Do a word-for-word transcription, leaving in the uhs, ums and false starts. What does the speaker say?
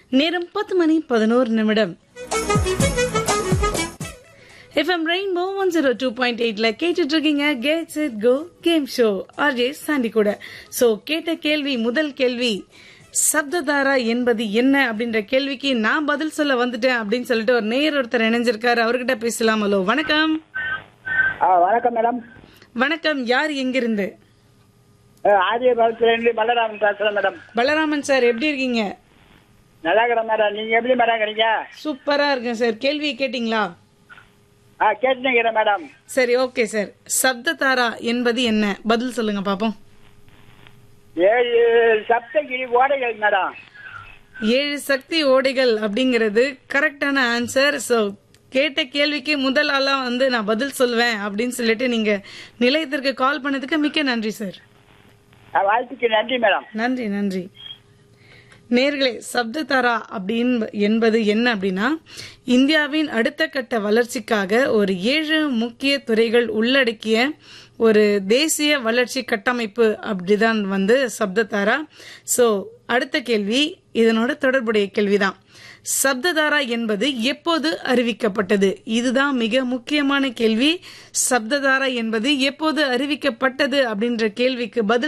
நேரம் பத்து மணி பதினோரு நிமிடம். FM rainbow one zero two point எயிட்ல கேட்டுட்டு இருக்கீங்க get set go game show RJ Chandy கூட. சோ கேட்ட கேள்வி, முதல் கேள்வி, சப்ததாரா என்பது என்ன அப்படின்ற கேள்விக்கு நான் பதில் சொல்ல வந்துட்டேன் அப்படின்னு சொல்லிட்டு ஒரு நேயர் ஒருத்தர் இணைஞ்சிருக்காரு. அவர்கிட்ட பேசலாம். ஹலோ, வணக்கம். வணக்கம் மேடம். வணக்கம். யார் எங்கிருந்து? ஆதியபாளையத்திலிருந்து பலராமன் பேசுறேன் மேடம். பலராமன் சார், எப்படி இருக்கீங்க? நல்லா இருக்கிறேன் மேடம். நீங்க எப்படி மேடம் இருக்கீங்க? சூப்பரா இருக்கேன் சார். கேள்வி கேட்டீங்களா? ஆ கேட்டுக்கிறேன் மேடம். சரி, ஓகே சார். சப்ததாரா என்பது என்ன? பதில் சொல்லுங்க பாப்போம். ஏழு சப்தகிரி ஓடைகள் மேடம். ஏழு சக்தி ஓடைகள் அப்படிங்கிறது கரெக்டான ஆன்சர். ஸோ கேட்ட கேள்விக்கு முதல் ஆளா வந்து நான் பதில் சொல்வேன் அப்படின்னு சொல்லிட்டு நீங்க நிலையத்திற்கு கால் பண்ணதுக்கு மிக்க நன்றி சார். வாழ்த்துக்கு நன்றி மேடம். நன்றி நன்றி. நேர்களே, சப்ததாரா அப்படின்னு என்பது என்ன அப்படின்னா, இந்தியாவின் அடுத்த கட்ட வளர்ச்சிக்காக ஒரு ஏழு முக்கிய துறைகள் உள்ளடக்கிய ஒரு தேசிய வளர்ச்சி கட்டமைப்பு அப்படிதான் வந்து சப்ததாரா. சோ அடுத்த கேள்வி இதனோட தொடர்புடைய கேள்விதான். சப்ததாரா என்பது எப்போது அறிவிக்கப்பட்டது? இதுதான் மிக முக்கியமான கேள்வி. சப்ததாரா என்பது எப்போது அறிவிக்கப்பட்டது அப்படின்ற கேள்விக்கு பதில்